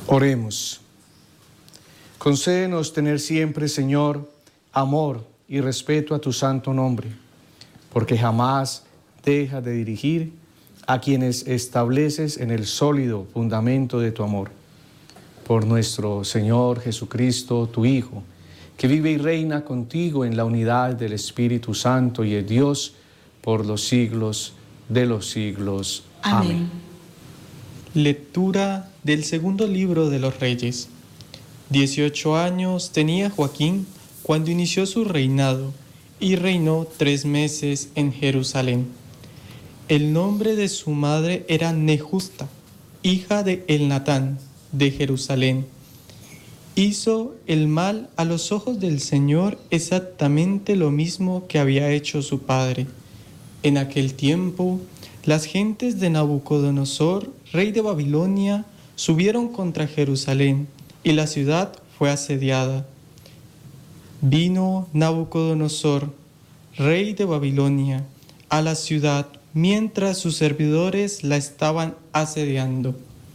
Oremos. Concédenos tener siempre, Señor, amor y respeto a tu santo nombre, porque jamás dejas de dirigir a quienes estableces en el sólido fundamento de tu amor. Por nuestro Señor Jesucristo, tu Hijo, que vive y reina contigo en la unidad del Espíritu Santo y es Dios por los siglos de los siglos. Amén. Lectura del segundo libro de los Reyes. 18 años tenía Joaquín cuando inició su reinado y reinó 3 meses en Jerusalén. El nombre de su madre era Nehusta, hija de Elnatán, de Jerusalén. Hizo el mal a los ojos del Señor exactamente lo mismo que había hecho su padre. En aquel tiempo, las gentes de Nabucodonosor, rey de Babilonia, subieron contra Jerusalén y la ciudad fue asediada. Vino Nabucodonosor, rey de Babilonia, a la ciudad mientras sus servidores la estaban asediando.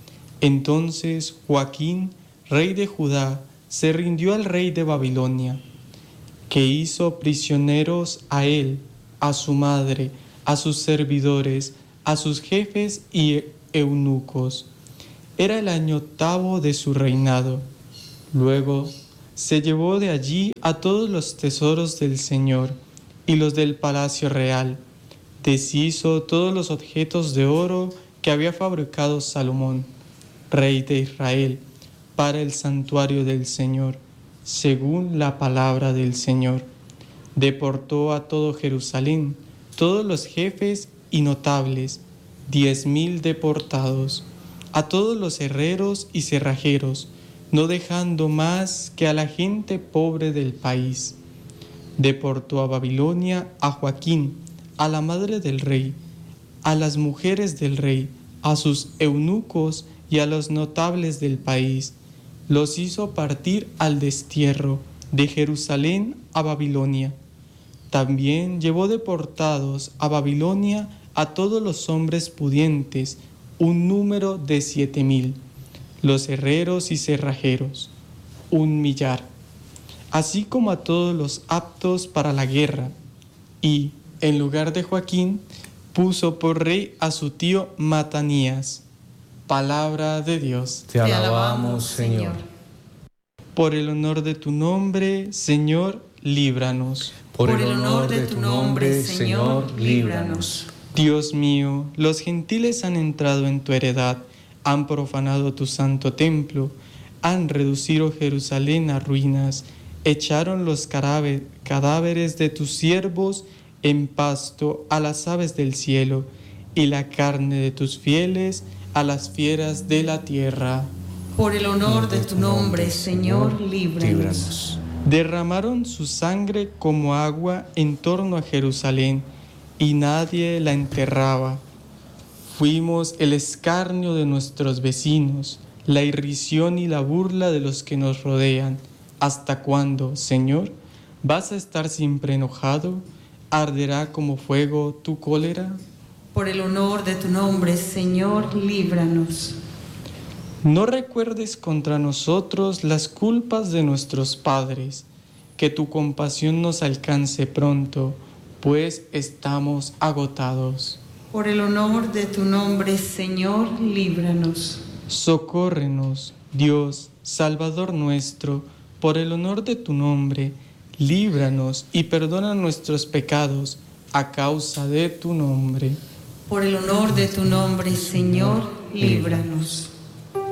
Entonces Joaquín, rey de Judá, se rindió al rey de Babilonia, que hizo prisioneros a él, a su madre, a sus servidores, a sus jefes y eunucos. Era el año 8º de su reinado. Luego se llevó de allí a todos los tesoros del Señor y los del palacio real. Deshizo todos los objetos de oro que había fabricado Salomón, rey de Israel, para el santuario del Señor, según la palabra del Señor. Deportó a todo Jerusalén, todos los jefes y notables, 10,000 deportados, a todos los herreros y cerrajeros, no dejando más que a la gente pobre del país. Deportó a Babilonia a Joaquín, a la madre del rey, a las mujeres del rey, a sus eunucos y a los notables del país. Los hizo partir al destierro de Jerusalén a Babilonia. También llevó deportados a Babilonia a todos los hombres pudientes, un número de 7,000, los herreros y cerrajeros, 1,000,000, así como a todos los aptos para la guerra. Y, en lugar de Joaquín, puso por rey a su tío Matanías. Palabra de Dios. Te alabamos, Señor. Por el honor de tu nombre, Señor, líbranos. Por el honor de tu nombre, Señor, líbranos. Dios mío, los gentiles han entrado en tu heredad, han profanado tu santo templo, han reducido Jerusalén a ruinas, echaron los cadáveres de tus siervos en pasto a las aves del cielo, y la carne de tus fieles a las fieras de la tierra. Por el honor de tu nombre, Señor, líbranos. Derramaron su sangre como agua en torno a Jerusalén, y nadie la enterraba. Fuimos el escarnio de nuestros vecinos, la irrisión y la burla de los que nos rodean. ¿Hasta cuándo, Señor, vas a estar siempre enojado? ¿Arderá como fuego tu cólera? Por el honor de tu nombre, Señor, líbranos. No recuerdes contra nosotros las culpas de nuestros padres, que tu compasión nos alcance pronto, pues estamos agotados. Por el honor de tu nombre, Señor, líbranos. Socórrenos, Dios, Salvador nuestro, por el honor de tu nombre, líbranos y perdona nuestros pecados a causa de tu nombre. Por el honor de tu nombre, Señor, líbranos.